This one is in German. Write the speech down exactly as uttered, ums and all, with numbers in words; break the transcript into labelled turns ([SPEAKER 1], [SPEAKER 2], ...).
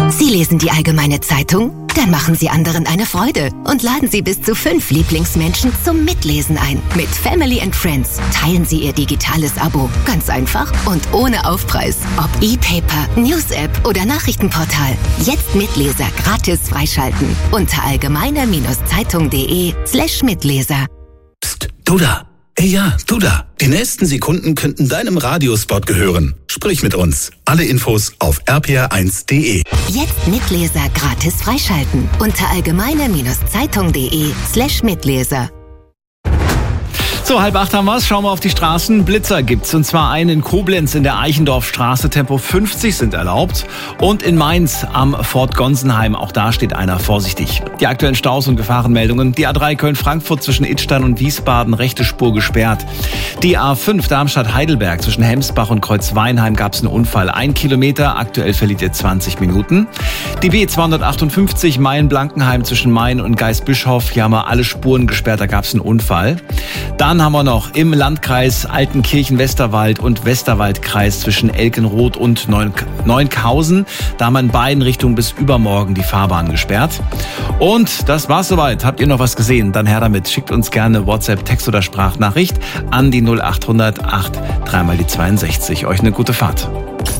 [SPEAKER 1] Sie lesen die Allgemeine Zeitung? Dann machen Sie anderen eine Freude und laden Sie bis zu fünf Lieblingsmenschen zum Mitlesen ein. Mit Family and Friends teilen Sie Ihr digitales Abo. Ganz einfach und ohne Aufpreis. Ob E-Paper, News-App oder Nachrichtenportal. Jetzt Mitleser gratis freischalten. Unter allgemeine-zeitung.de slash Mitleser.
[SPEAKER 2] Psst, du da. Ey, ja, du da. Die nächsten Sekunden könnten deinem Radiospot gehören. Sprich mit uns. Alle Infos auf r p r eins punkt d e.
[SPEAKER 1] Jetzt Mitleser gratis freischalten. Unter allgemeine-zeitung.de slash Mitleser.
[SPEAKER 3] So, halb acht haben wir's. Schauen wir auf die Straßen. Blitzer gibt's. Und zwar einen in Koblenz in der Eichendorfstraße. Tempo fünfzig sind erlaubt. Und in Mainz am Fort Gonsenheim. Auch da steht einer vorsichtig. Die aktuellen Staus und Gefahrenmeldungen. Die A drei Köln-Frankfurt zwischen Idstein und Wiesbaden. Rechte Spur gesperrt. Die A fünf Darmstadt-Heidelberg zwischen Hemsbach und Kreuzweinheim gab's einen Unfall. Ein Kilometer. Aktuell verliert ihr zwanzig Minuten. Die B zweihundertachtundfünfzig Mayen-Blankenheim zwischen Mayen und Geisbischhof. Hier haben wir alle Spuren gesperrt. Da gab's einen Unfall. Dann haben wir noch im Landkreis Altenkirchen-Westerwald und Westerwaldkreis zwischen Elkenroth und Neunkhausen. Da haben wir in beiden Richtungen bis übermorgen die Fahrbahn gesperrt. Und das war's soweit. Habt ihr noch was gesehen? Dann her damit. Schickt uns gerne WhatsApp, Text oder Sprachnachricht an die null acht hundert acht dreimal die zweiundsechzig. Euch eine gute Fahrt.